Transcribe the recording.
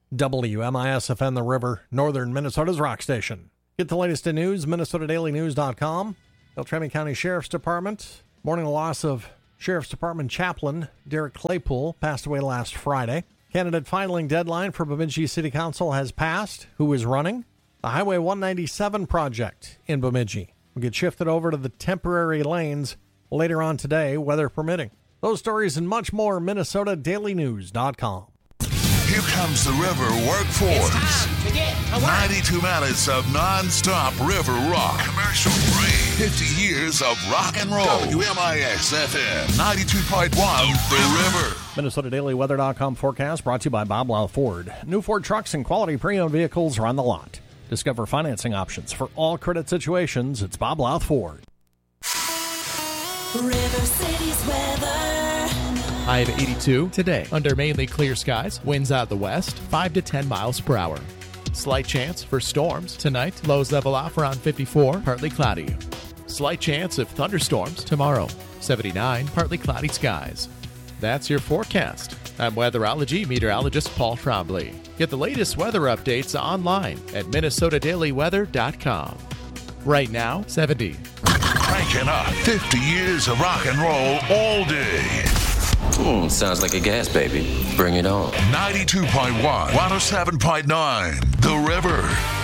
WMIS-FM The River, northern Minnesota's rock station. Get the latest in news, MinnesotaDailyNews.com. Beltrami County Sheriff's Department. Mourning the loss of Sheriff's Department Chaplain Derek Claypool, passed away last Friday. Candidate filing deadline for Bemidji City Council has passed. Who is running? The Highway 197 project in Bemidji will get shifted over to the temporary lanes later on today, weather permitting. Those stories and much more, MinnesotaDailyNews.com. Here comes the River Workforce. 92 minutes of non-stop river rock. Commercial free. 50 years of rock and roll. WMIS-FM 92.1 The River. MinnesotaDailyWeather.com forecast brought to you by Bob Lau Ford. New Ford trucks and quality pre-owned vehicles are on the lot. Discover financing options for all credit situations. It's Bob Lau Ford. River City's weather. High of 82 today. Under mainly clear skies. Winds out of the west, 5 to 10 miles per hour. Slight chance for storms tonight. Lows level off around 54, partly cloudy. Slight chance of thunderstorms tomorrow. 79, partly cloudy skies. That's your forecast. I'm weatherology meteorologist Paul Trombley. Get the latest weather updates online at MinnesotaDailyWeather.com. Right now, 70. Cranking up 50 years of rock and roll all day. Sounds like a gas baby. Bring it on. 92.1, 107.9, The River.